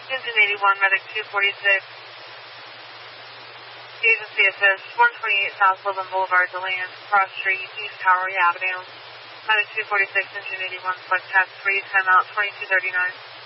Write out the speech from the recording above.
Engine 81, Medic 246. Agency assist, 128 South Woodland Boulevard, DeLand, Cross Street, East Towery Avenue. Medic 246, Engine 81, select task 3, timeout 2239.